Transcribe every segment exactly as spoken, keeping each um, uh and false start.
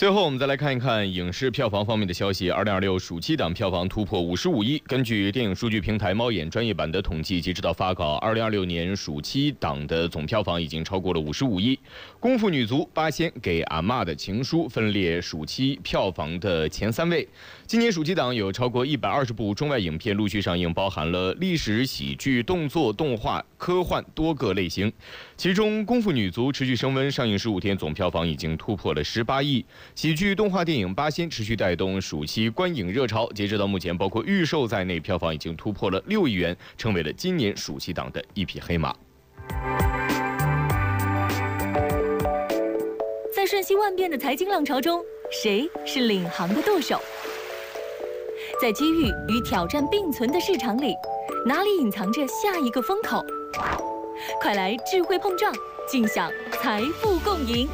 最后，我们再来看一看影视票房方面的消息。二零二六暑期档票房突破五十五亿。根据电影数据平台猫眼专业版的统计，截止到发稿，二零二六年暑期档的总票房已经超过了五十五亿。功夫女足、八仙、给阿嬷的情书分列暑期票房的前三位。今年暑期档有超过一百二十部中外影片陆续上映，包含了历史、喜剧、动作、动画、科幻多个类型。其中，功夫女足持续升温，上映十五天总票房已经突破了十八亿。喜剧动画电影《八仙》持续带动暑期观影热潮，截止到目前，包括预售在内，票房已经突破了六亿元，成为了今年暑期档的一匹黑马。 在瞬息万变的财经浪潮中，谁是领航的舵手？在机遇与挑战并存的市场里，哪里隐藏着下一个风口？快来智慧碰撞，尽享财富共赢！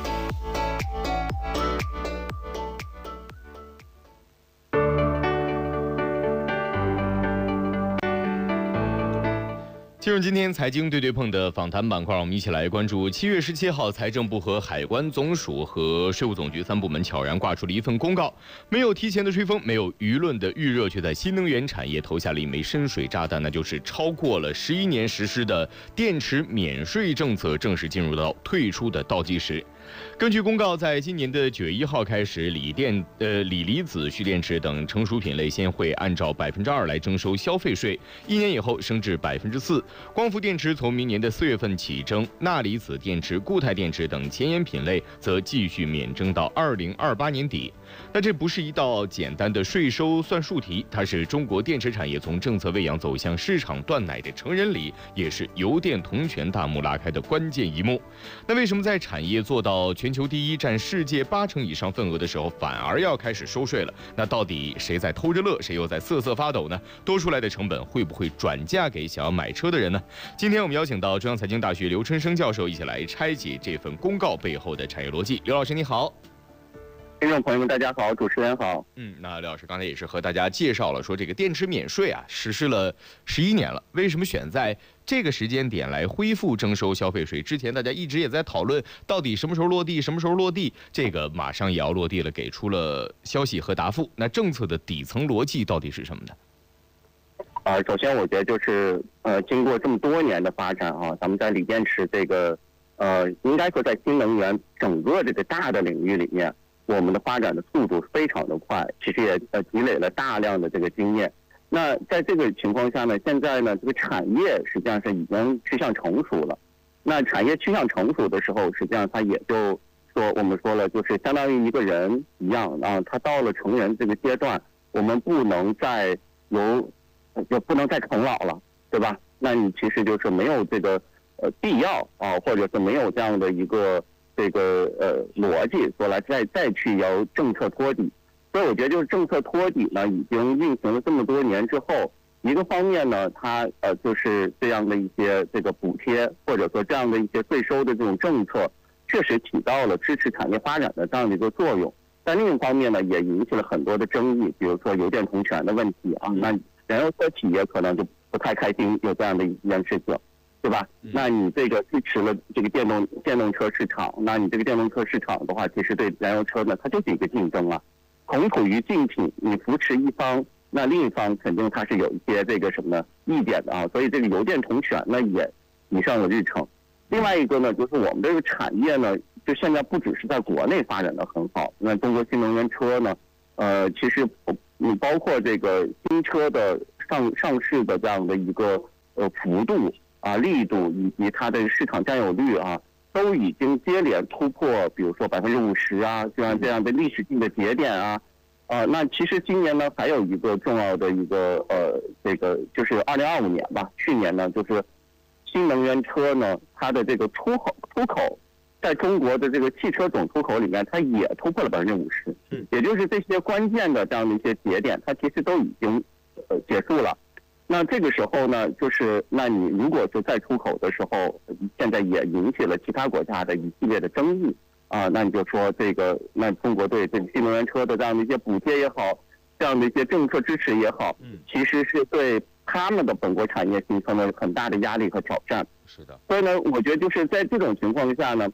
进入今天财经对对碰的访谈板块，我们一起来关注七月十七号，财政部和海关总署和税务总局三部门悄然挂出了一份公告，没有提前的吹风，没有舆论的预热，却在新能源产业投下了一枚深水炸弹，那就是超过了十一年实施的电池免税政策正式进入到退出的倒计时。根据公告，在今年的九月一号开始，锂电、呃锂离子蓄电池等成熟品类先会按照百分之二来征收消费税，一年以后升至百分之四。光伏电池从明年的四月份起征，钠离子电池、固态电池等前沿品类则继续免征到二零二八年底。那这不是一道简单的税收算术题，它是中国电池产业从政策喂养走向市场断奶的成人礼，也是油电同权大幕拉开的关键一幕。那为什么在产业做到全球第一、占世界八成以上份额的时候，反而要开始收税了？那到底谁在偷着乐，谁又在瑟瑟发抖呢？多出来的成本会不会转嫁给想要买车的人呢？今天我们邀请到中央财经大学刘春生教授一起来拆解这份公告背后的产业逻辑。刘老师你好。 听众朋友们，大家好，主持人好。 嗯，那刘老师刚才也是和大家介绍了，说这个电池免税啊，实施了十一年了，为什么选在这个时间点来恢复征收消费税？之前大家一直也在讨论，到底什么时候落地，什么时候落地？这个马上也要落地了，给出了消息和答复。那政策的底层逻辑到底是什么呢？ 啊、呃，首先我觉得就是呃，经过这么多年的发展啊，咱们在锂电池这个呃，应该说在新能源整个这个大的领域里面，我们的发展的速度非常的快，其实也呃积累了大量的这个经验。那在这个情况下呢，现在呢这个产业实际上是已经趋向成熟了。那产业趋向成熟的时候，实际上它也就说我们说了，就是相当于一个人一样啊，他到了成人这个阶段，我们不能再由就不能再啃老了，对吧？那你其实就是没有这个呃必要啊，或者是没有这样的一个这个呃逻辑说来再再去由政策托底。所以我觉得就是政策托底呢，已经运行了这么多年之后，一个方面呢，它呃就是这样的一些这个补贴或者说这样的一些税收的这种政策，确实起到了支持产业发展的这样的一个作用。但另一方面呢，也引起了很多的争议，比如说油电同权的问题啊，那燃油车企业可能就不太开心有这样的一件事情，对吧？那你这个支持了这个电动电动车市场，那你这个电动车市场的话，其实对燃油车呢，它就是一个竞争啊。同处于竞品，你扶持一方，那另一方肯定它是有一些这个什么呢意见的啊，所以这个油电同权呢也提上了日程。另外一个呢，就是我们这个产业呢，就现在不只是在国内发展的很好，那中国新能源车呢，呃，其实你包括这个新车的上上市的这样的一个呃幅度啊、力度以及它的市场占有率啊。都已经接连突破，比如说百分之五十啊，这样这样的历史性的节点啊，啊、呃，那其实今年呢还有一个重要的一个呃，这个就是二零二五年吧，去年呢就是新能源车呢它的这个出口出口，在中国的这个汽车总出口里面，它也突破了百分之五十，也就是这些关键的这样的一些节点，它其实都已经呃结束了。那这个时候呢，就是那你如果是再出口的时候，现在也引起了其他国家的一系列的争议啊。那你就说这个，那中国对这个新能源车的这样的一些补贴也好，这样的一些政策支持也好，其实是对他们的本国产业形成了很大的压力和挑战。 是的。 所以呢，我觉得就是在这种情况下呢，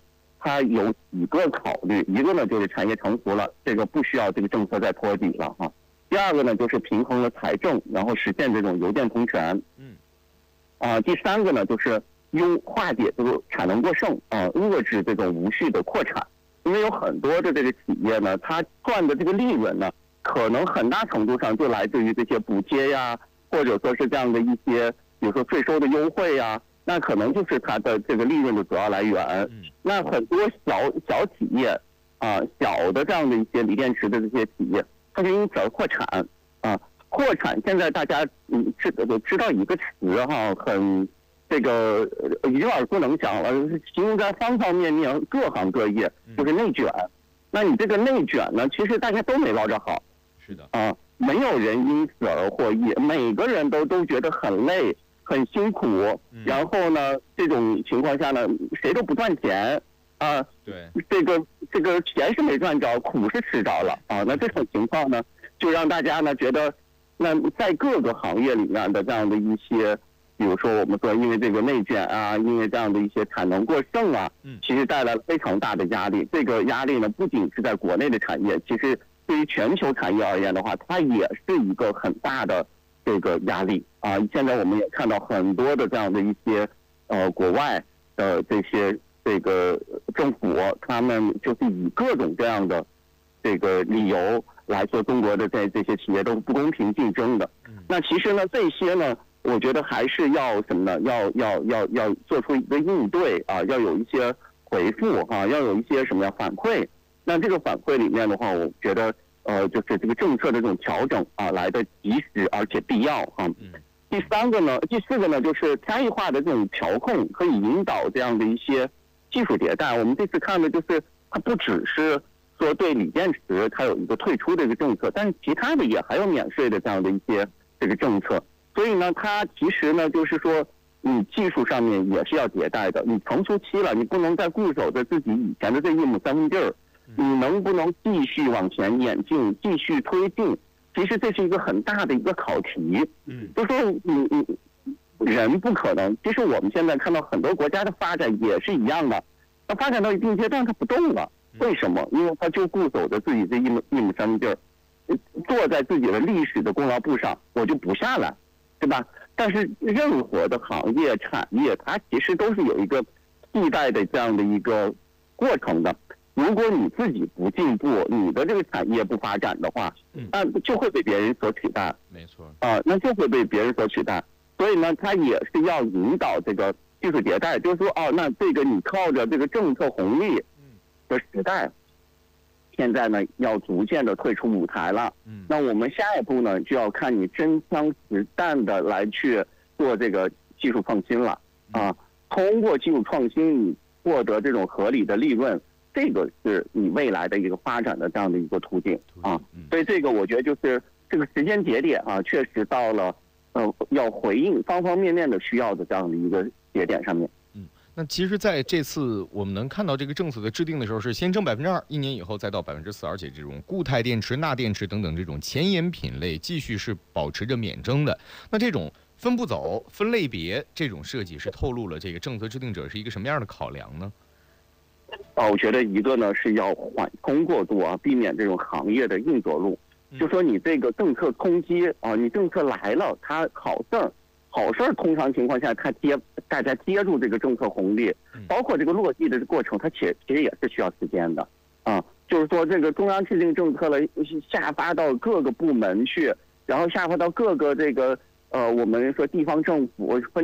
它有几个考虑，一个呢就是产业成熟了，这个不需要这个政策再托底了哈。第二个呢就是平衡了财政，然后实现这种邮电通权。嗯。啊，第三个呢就是优化解这个产能过剩啊，遏制这种无序的扩产。因为有很多的这个企业呢，它赚的这个利润呢，可能很大程度上就来自于这些补贴呀，或者说是这样的一些，比如说税收的优惠呀。那可能就是它的这个利润的主要来源。那很多小小企业啊，小的这样的一些锂电池的这些企业，它就因此而扩产啊。扩产现在大家嗯知知道一个词哈，很这个已经耳熟能详了，形容在方方面面各行各业，就是内卷。那你这个内卷呢，其实大家都没捞着好。 是的啊， 没有人因此而获益，每个人都都觉得很累。很辛苦，然后呢，这种情况下呢，谁都不赚钱啊。对，这个这个钱是没赚着，苦是吃着了啊。那这种情况呢，就让大家呢觉得，那在各个行业里面的这样的一些，比如说我们说因为这个内卷啊，因为这样的一些产能过剩啊，其实带来了非常大的压力。这个压力呢，不仅是在国内的产业，其实对于全球产业而言的话，它也是一个很大的。这个压力啊，现在我们也看到很多的这样的一些呃国外的这些这个政府，他们就是以各种各样的这个理由来说中国的这这些企业都是不公平竞争的。那其实呢，这些呢，我觉得还是要什么呢？要要要要做出一个应对啊，要有一些回复啊，要有一些什么呀反馈。那这个反馈里面的话，我觉得。呃，就是这个政策的这种调整啊，来的及时而且必要啊。第三个呢，第四个呢，就是差异化的这种调控，可以引导这样的一些技术迭代。我们这次看的就是，它不只是说对锂电池它有一个退出的一个政策，但是其他的也还有免税的这样的一些这个政策。所以呢，它其实呢，就是说，你技术上面也是要迭代的。你成熟期了，你不能再固守着自己以前的这一亩三分地儿。你能不能继续往前演进，继续推进？其实这是一个很大的一个考题。嗯，就说你你人不可能。其实我们现在看到很多国家的发展也是一样的，它发展到一定阶段它不动了，为什么？因为它就固守着自己这一亩一亩三分地儿，坐在自己的历史的功劳簿上，我就不下来，对吧？但是任何的行业产业，它其实都是有一个替代的这样的一个过程的。如果你自己不进步，你的这个产业不发展的话，那就会被别人所取代。 没错啊，那就会被别人所取代。所以呢，它也是要引导这个技术迭代，就是说，哦，那这个你靠着这个政策红利的时代，现在呢要逐渐的退出舞台了。那我们下一步呢，就要看你真枪实弹的来去做这个技术创新了啊。通过技术创新，你获得这种合理的利润。这个是你未来的一个发展的这样的一个途径啊，所以这个我觉得就是这个时间节点啊，确实到了呃要回应方方面面的需要的这样的一个节点上面。 嗯，那其实在这次我们能看到这个政策的制定的时候，是先征百分之二，一年以后再到百分之四，而且这种固态电池、钠电池等等这种前沿品类继续是保持着免征的。那这种分步走、分类别这种设计，是透露了这个政策制定者是一个什么样的考量呢？ 啊，我觉得一个呢是要缓冲过渡啊，避免这种行业的硬着陆。就说你这个政策冲击啊，你政策来了，它好事儿，好事儿通常情况下它接大家接住这个政策红利，包括这个落地的过程，它其其实也是需要时间的啊。就是说这个中央制定政策了，下发到各个部门去，然后下发到各个这个呃我们说地方政府分。